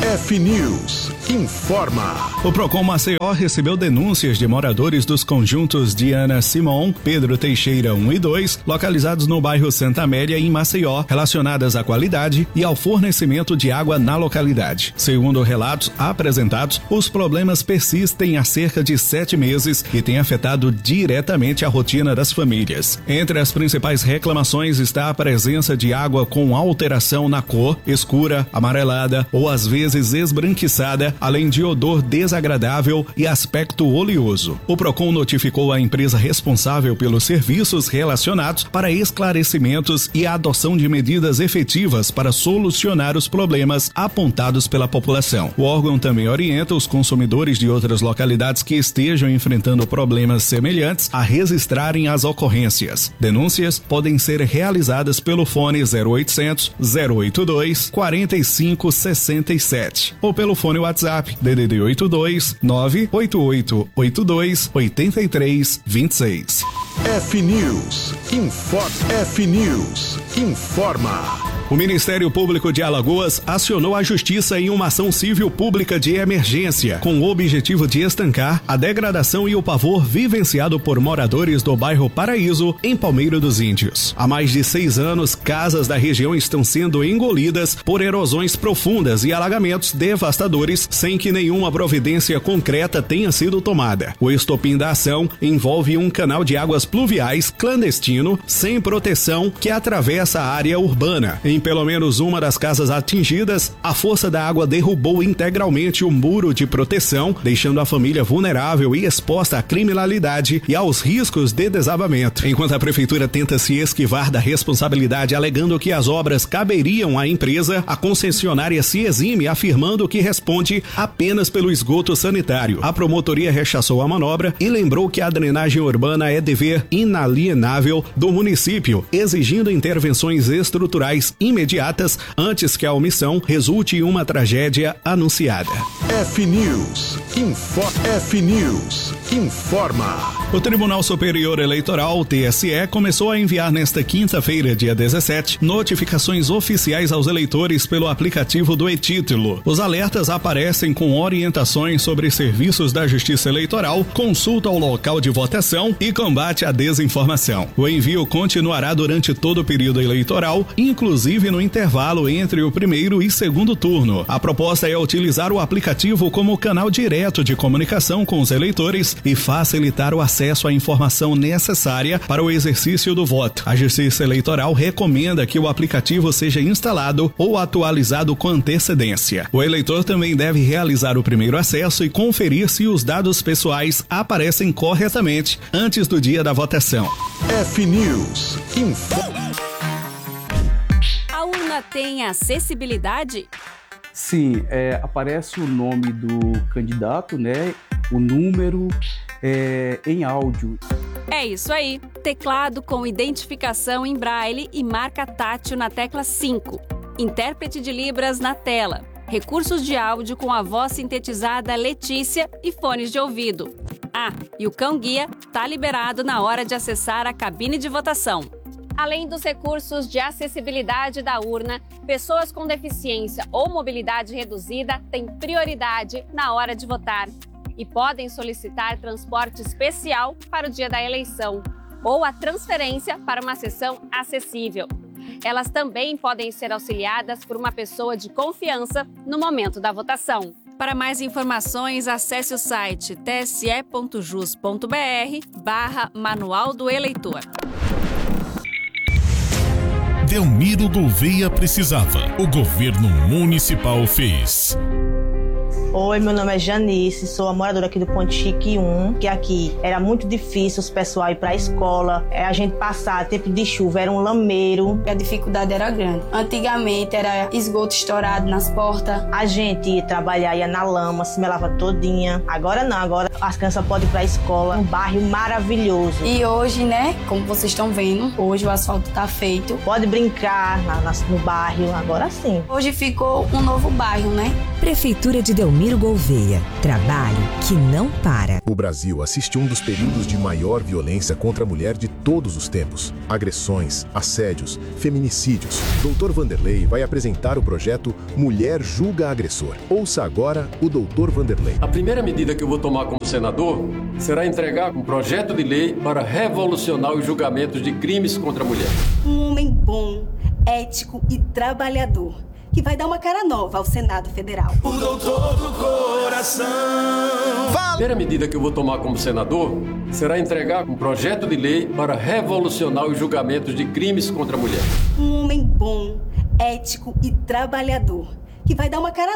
F-News informa. O Procon Maceió recebeu denúncias de moradores dos conjuntos Diana Simon, Pedro Teixeira 1 e 2, localizados no bairro Santa Amélia, em Maceió, relacionadas à qualidade e ao fornecimento de água na localidade. Segundo relatos apresentados, os problemas persistem há cerca de 7 meses e têm afetado diretamente a rotina das famílias. Entre as principais reclamações está a presença de água com alteração na cor, escura, amarelada ou às vezes esbranquiçada, além de odor desagradável e aspecto oleoso. O Procon notificou a empresa responsável pelos serviços relacionados para esclarecimentos e a adoção de medidas efetivas para solucionar os problemas apontados pela população. O órgão também orienta os consumidores de outras localidades que estejam enfrentando problemas semelhantes a registrarem as ocorrências. Denúncias podem ser realizadas pelo fone 0800 082 4567 ou pelo fone WhatsApp DDD 82 98882 8326. F-News informa. O Ministério Público de Alagoas acionou a Justiça em uma ação civil pública de emergência, com o objetivo de estancar a degradação e o pavor vivenciado por moradores do bairro Paraíso, em Palmeira dos Índios. Há mais de 6 anos, casas da região estão sendo engolidas por erosões profundas e alagamentos devastadores, sem que nenhuma providência concreta tenha sido tomada. O estopim da ação envolve um canal de águas pluviais clandestino, sem proteção, que atravessa a área urbana. Em pelo menos uma das casas atingidas, a força da água derrubou integralmente o muro de proteção, deixando a família vulnerável e exposta à criminalidade e aos riscos de desabamento. Enquanto a prefeitura tenta se esquivar da responsabilidade, alegando que as obras caberiam à empresa, a concessionária se exime, afirmando que responde apenas pelo esgoto sanitário. A promotoria rechaçou a manobra e lembrou que a drenagem urbana é dever inalienável do município, exigindo intervenções estruturais imediatas antes que a omissão resulte em uma tragédia anunciada. F-News informa. O Tribunal Superior Eleitoral, TSE, começou a enviar nesta quinta-feira, dia 17, notificações oficiais aos eleitores pelo aplicativo do e-Título. Os alertas aparecem com orientações sobre serviços da Justiça Eleitoral, consulta ao local de votação e combate à desinformação. O envio continuará durante todo o período eleitoral, inclusive no intervalo entre o primeiro e segundo turno. A proposta é utilizar o aplicativo como canal direto de comunicação com os eleitores e facilitar o acesso à informação necessária para o exercício do voto. A Justiça Eleitoral recomenda que o aplicativo seja instalado ou atualizado com antecedência. O eleitor também deve realizar o primeiro acesso e conferir se os dados pessoais aparecem corretamente antes do dia da votação. F-News informa. A urna tem acessibilidade? Sim, aparece o nome do candidato, né? O número em áudio. É isso aí. Teclado com identificação em braille e marca tátil na tecla 5. Intérprete de Libras na tela. Recursos de áudio com a voz sintetizada Letícia e fones de ouvido. E o cão-guia está liberado na hora de acessar a cabine de votação. Além dos recursos de acessibilidade da urna, pessoas com deficiência ou mobilidade reduzida têm prioridade na hora de votar e podem solicitar transporte especial para o dia da eleição ou a transferência para uma sessão acessível. Elas também podem ser auxiliadas por uma pessoa de confiança no momento da votação. Para mais informações, acesse o site tse.jus.br/Manual do Eleitor. Delmiro Gouveia precisava. O governo municipal fez. Oi, meu nome é Janice, sou a moradora aqui do Ponte Chique 1, que aqui era muito difícil os pessoal ir pra escola, a gente passar tempo de chuva, era um lameiro. A dificuldade era grande. Antigamente era esgoto estourado nas portas. A gente ia trabalhar, ia na lama, se melava todinha. Agora não, agora as crianças podem ir pra escola, um bairro maravilhoso. E hoje, né, como vocês estão vendo, hoje o asfalto tá feito. Pode brincar no bairro, agora sim. Hoje ficou um novo bairro, né? Prefeitura de Delmiro Delmiro Gouveia. Trabalho que não para. O Brasil assiste um dos períodos de maior violência contra a mulher de todos os tempos. Agressões, assédios, feminicídios. Dr. Vanderlei vai apresentar o projeto Mulher Julga Agressor. Ouça agora o Dr. Vanderlei. A primeira medida que eu vou tomar como senador será entregar um projeto de lei para revolucionar os julgamentos de crimes contra a mulher. Um homem bom, ético e trabalhador, que vai dar uma cara nova ao Senado Federal. O doutor do coração. A primeira medida que eu vou tomar como senador será entregar um projeto de lei para revolucionar os julgamentos de crimes contra a mulher. Um homem bom, ético e trabalhador, que vai dar uma cara